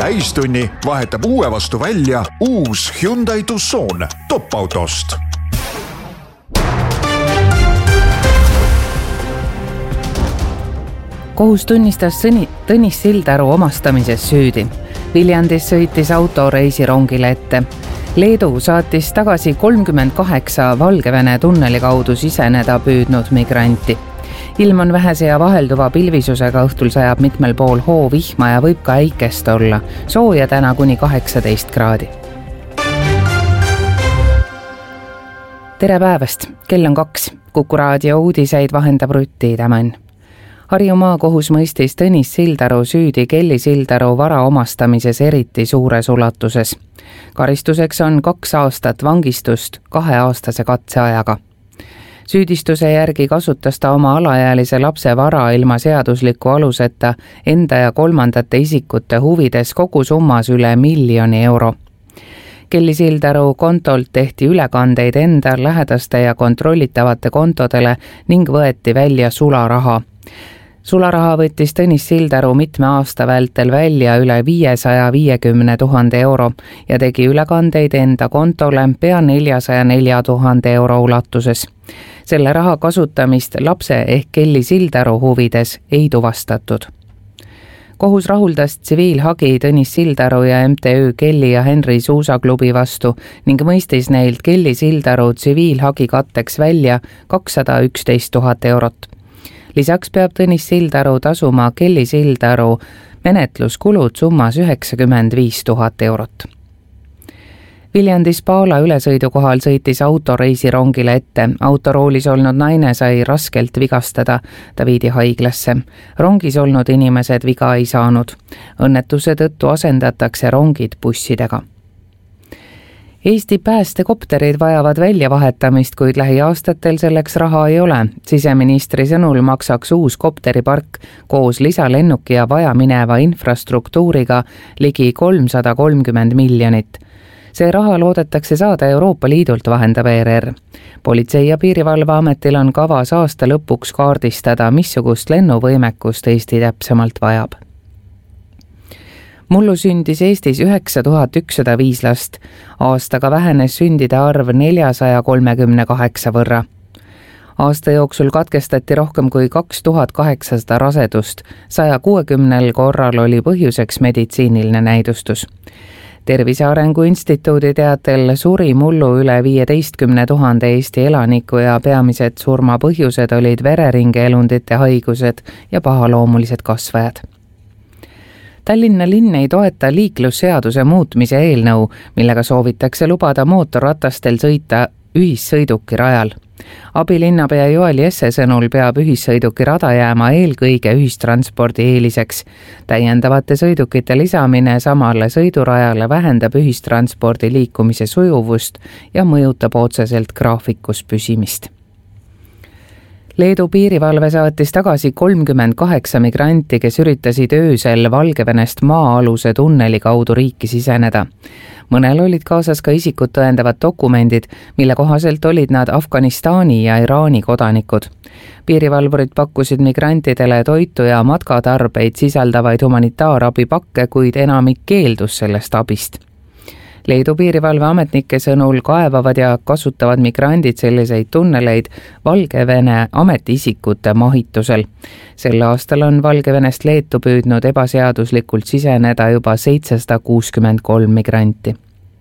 täistunni vahetab uue vastu välja uus Hyundai Tucson top-autost. Kohus tunnistas Tõnis Sildaru omastamises süüdi. Viljandis sõitis auto reisirongile ette. Leedu saatis tagasi 38 Valgevene tunneli kaudu siseneda püüdnud migranti. Ilm on vähese ja vahelduva pilvisusega, õhtul sajab mitmel pool hoovihma ja võib ka äikest olla. Sooja täna kuni 18 kraadi. Tere päevast, kell on 2. Kuku raadio uudiseid vahendab Rutti Tämän. Harju maakohus mõistis Tõnis Sildaru süüdi Kelly Sildaru vara omastamises eriti suures ulatuses. Karistuseks on 2 aastat vangistust 2-aastase katseajaga. Süüdistuse järgi kasutas ta oma alaealise lapse vara ilma seadusliku aluseta enda ja kolmandate isikute huvides kogu summas üle 1 miljoni euro. Kelly Sildaru kontolt tehti ülekandeid enda, lähedaste ja kontrollitavate kontodele ning võeti välja sularaha. Sularaha võttis Tõnis Sildaru mitme aasta vältel välja üle 550 000 euro ja tegi ülekandeid enda kontole pea 404 000 euro ulatuses. Selle raha kasutamist lapse ehk Kelly Sildaru huvides ei tuvastatud. Kohus rahuldas tsiviilhagi Tõnis Sildaru ja MTÜ Kelly ja Henri suusaklubi vastu ning mõistis neilt Kelly Sildaru tsiviilhagi katteks välja 211 000 eurot. Lisaks peab Tõnis Sildaru tasuma Kelly Sildaru menetluskulud summas 95 000 eurot. Viljandis Paala ülesõidukohal sõitis auto reisirongile ette. Autoroolis olnud naine sai raskelt vigastada. Ta viidi haiglasse. Rongis olnud inimesed viga ei saanud. Õnnetuse tõttu asendatakse rongid bussidega. Eesti päästekopterid vajavad väljavahetamist, kuid lähiaastatel selleks raha ei ole. Siseministri sõnul maksaks uus kopteripark koos lisalennuki ja vajamineva infrastruktuuriga ligi 330 miljonit. See raha loodetakse saada Euroopa Liidult, vahendab ERR. Politsei- ja Piirivalveametil on kavas aasta lõpuks kaardistada, missugust lennuvõimekust Eesti täpsemalt vajab. Mullu sündis Eestis 9105 last. Aastaga vähenes sündide arv 438 võrra. Aasta jooksul katkestati rohkem kui 2800 rasedust. 160 korral oli põhjuseks meditsiiniline näidustus. Tervise Arengu Instituudi teatel suri mullu üle 15 000 Eesti elaniku ja peamised surmapõhjused olid vereringeelundite haigused ja pahaloomulised kasvajad. Tallinna linn ei toeta liiklusseaduse muutmise eelnõu, millega soovitakse lubada mootorratastel sõita ühissõiduki rajal. Abilinnapea Joel Jesse sõnul peab ühissõiduki rada jääma eelkõige ühistranspordi eeliseks. Täiendavate sõidukite lisamine samale sõidurajale vähendab ühistranspordi liikumise sujuvust ja mõjutab otseselt graafikus püsimist. Leedu piirivalve saatis tagasi 38 migranti, kes üritasid öösel Valgevenest maa-aluse tunneli kaudu riiki siseneda. Mõnel olid kaasas ka isikut tõendavad dokumendid, mille kohaselt olid nad Afganistani ja Iraani kodanikud. Piirivalvurid pakkusid migrantidele toitu ja matkatarbeid sisaldavaid humanitaarabipakke, kuid enamik keeldus sellest abist. Leedu piirivalveametnike sõnul kaevavad ja kasutavad migrandid selliseid tunneleid Valgevene ametiisikute mahitusel. Sel aastal on Valgevenest Leetu püüdnud ebaseaduslikult siseneda juba 763 migranti.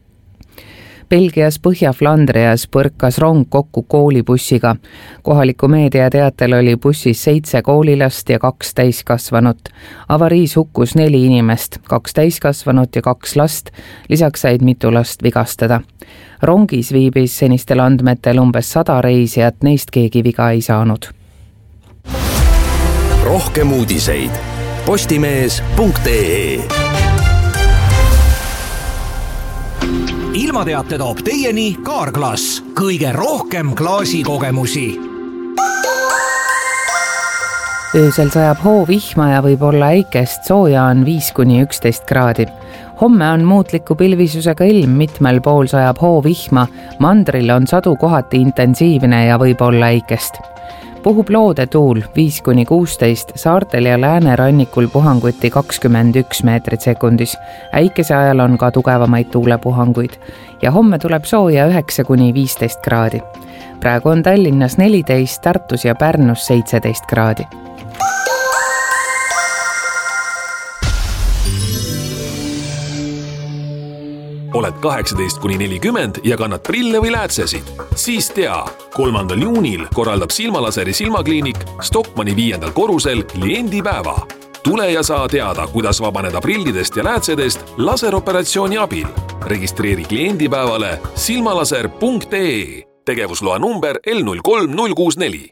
Belgias Põhja-Flandrias põrkas rong kokku koolibussiga. Kohaliku meedia teatel oli bussis 7 koolilast ja 2 täiskasvanut. Avariis hukkus 4 inimest, 2 täiskasvanut ja 2 last, lisaks said mitu last vigastada. Rongis viibis senistel andmetel umbes 100 reisijat, neist keegi viga ei saanud. Rohkem uudiseid postimees.ee. Ilmateate toob teieni Kaarglass, kõige rohkem klaasikogemusi. Öösel sajab hoovihma ja võib olla äikest, sooja on 5–11 kraadi. Homme on muutliku pilvisusega ilm, mitmel pool sajab hoovihma, mandril on sadu kohati intensiivne ja võib olla äikest. Puhub loodetuul 5-16, saartel ja läänerannikul puhanguti 21 meetrit sekundis. Äikese ajal on ka tugevamaid tuulepuhanguid ja homme tuleb sooja 9-15 kraadi. Praegu on Tallinnas 14, Tartus ja Pärnus 17 kraadi. Oled 18-40 ja kannad prille või läätsesid? Siis tea, 3. juunil korraldab Silmalaseri silmakliinik Stockmanni 5. korrusel kliendipäeva. Tule ja saa teada, kuidas vabaneda prillidest ja läätsedest laseroperatsiooni abil. Registreeri kliendipäevale silmalaser.ee. Tegevusloa number L03064.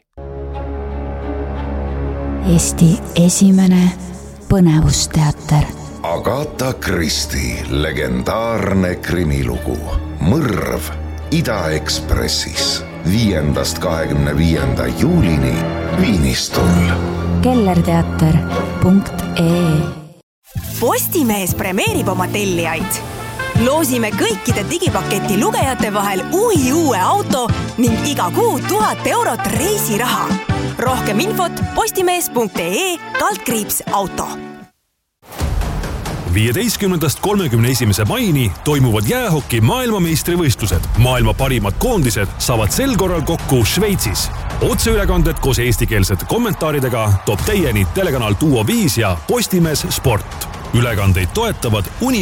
Eesti esimene põnevusteater. Agatha Christie legendaarne krimilugu Mõrv Ida-Ekspressis 5.–25. juulini Viinistul. kellerteater.ee. Postimees premeerib oma tellijaid. Loosime kõikide digipaketi lugejate vahel uue auto ning iga kuu 1000 eurot reisiraha. Rohkem infot postimees.ee/auto. 15.–31. maini toimuvad jäähoki maailmameistrivõistlused. Maailma parimad koondised saavad sel korral kokku Šveitsis. Otseülekanded koos eestikeelsete kommentaaridega toob teieni telekanal Duo 5 ja Postimees Sport. Ülekandeid toetavad